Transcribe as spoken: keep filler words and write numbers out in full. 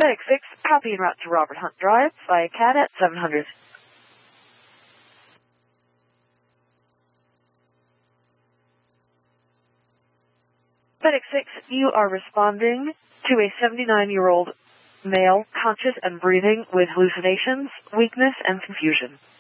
Medic six, copy en route to Robert Hunt Drive via C A D at seven hundred. Medic six, you are responding to a seventy-nine-year-old male, conscious and breathing with hallucinations, weakness, and confusion.